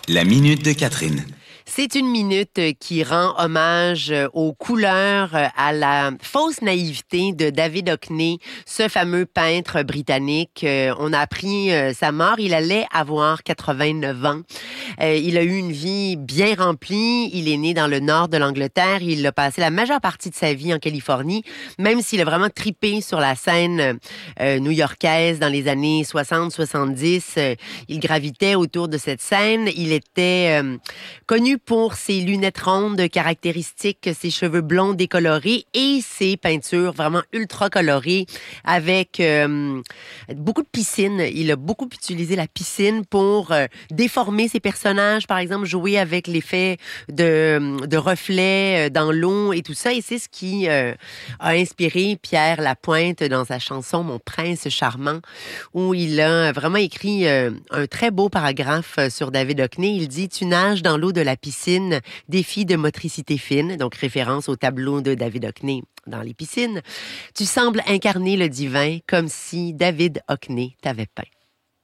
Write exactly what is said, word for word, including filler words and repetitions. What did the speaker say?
La minute de Catherine. C'est une minute qui rend hommage aux couleurs, à la fausse naïveté de David Hockney, ce fameux peintre britannique. On a appris sa mort, il allait avoir quatre-vingt-neuf ans. Il a eu une vie bien remplie, il est né dans le nord de l'Angleterre, il a passé la majeure partie de sa vie en Californie, même s'il a vraiment tripé sur la scène euh, new-yorkaise dans les années soixante soixante-dix. Il gravitait autour de cette scène, il était euh, connu pour ses lunettes rondes caractéristiques, ses cheveux blonds décolorés et ses peintures vraiment ultra colorées avec euh, beaucoup de piscine. Il a beaucoup utilisé la piscine pour euh, déformer ses personnages, par exemple, jouer avec l'effet de, de reflets dans l'eau et tout ça. Et c'est ce qui euh, a inspiré Pierre Lapointe dans sa chanson « Mon prince charmant » où il a vraiment écrit euh, un très beau paragraphe sur David Hockney. Il dit « Tu nages dans l'eau de la piscine, défi de motricité fine », donc référence au tableau de David Hockney dans les piscines. « Tu sembles incarner le divin comme si David Hockney t'avait peint. »